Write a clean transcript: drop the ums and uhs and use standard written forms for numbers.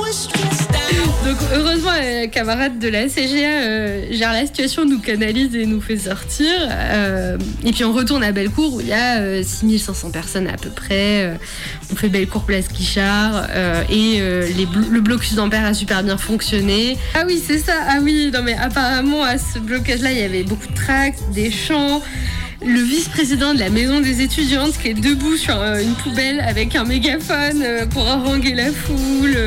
Donc heureusement, camarade de la CGA gère la situation, nous canalise et nous fait sortir. Et puis on retourne à Bellecour où il y a 6500 personnes à peu près. On fait Bellecour Place Guichard et le blocus d'Ampère a super bien fonctionné. Ah oui, c'est ça. Ah oui, non mais apparemment à ce blocage-là, il y avait beaucoup de tracts, des chants. Le vice-président de la maison des étudiantes qui est debout sur une poubelle avec un mégaphone pour haranguer la foule.